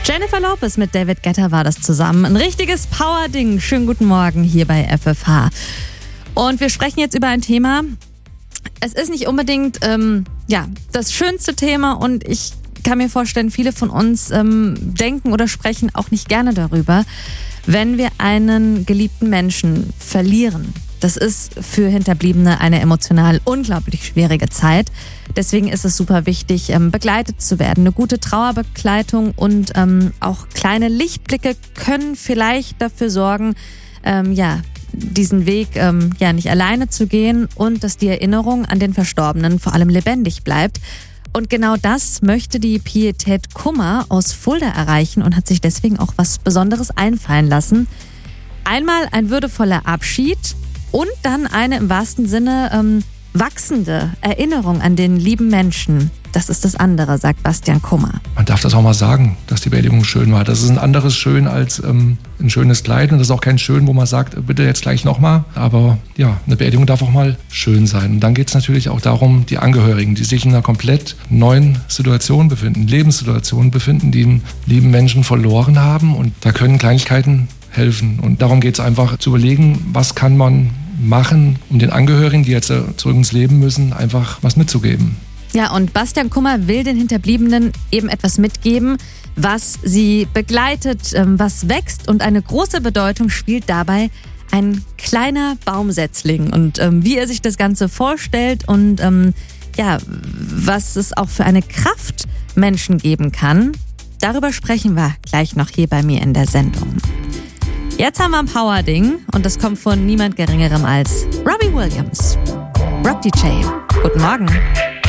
Jennifer Lopez mit David Guetta war das zusammen. Ein richtiges Power-Ding. Schönen guten Morgen hier bei FFH. Und wir sprechen jetzt über ein Thema. Es ist nicht unbedingt das schönste Thema und ich kann mir vorstellen, viele von uns denken oder sprechen auch nicht gerne darüber, wenn wir einen geliebten Menschen verlieren. Das ist für Hinterbliebene eine emotional unglaublich schwierige Zeit. Deswegen ist es super wichtig, begleitet zu werden. Eine gute Trauerbegleitung und auch kleine Lichtblicke können vielleicht dafür sorgen, diesen Weg nicht alleine zu gehen und dass die Erinnerung an den Verstorbenen vor allem lebendig bleibt. Und genau das möchte die Pietät Kummer aus Fulda erreichen und hat sich deswegen auch was Besonderes einfallen lassen. Einmal ein würdevoller Abschied und dann eine im wahrsten Sinne wachsende Erinnerung an den lieben Menschen. Das ist das andere, sagt Bastian Kummer. Man darf das auch mal sagen, dass die Beerdigung schön war. Das ist ein anderes Schön als ein schönes Kleid. Und das ist auch kein Schön, wo man sagt, bitte jetzt gleich nochmal. Aber ja, eine Beerdigung darf auch mal schön sein. Und dann geht es natürlich auch darum, die Angehörigen, die sich in einer komplett neuen Situation befinden, Lebenssituation befinden, die einen lieben Menschen verloren haben. Und da können Kleinigkeiten helfen. Und darum geht es einfach zu überlegen, was kann man machen, um den Angehörigen, die jetzt zurück ins Leben müssen, einfach was mitzugeben. Ja, und Bastian Kummer will den Hinterbliebenen eben etwas mitgeben, was sie begleitet, was wächst, und eine große Bedeutung spielt dabei ein kleiner Baumsetzling. Und wie er sich das Ganze vorstellt und was es auch für eine Kraft Menschen geben kann, darüber sprechen wir gleich noch hier bei mir in der Sendung. Jetzt haben wir ein Power-Ding und das kommt von niemand Geringerem als Robbie Williams. Rock DJ, guten Morgen.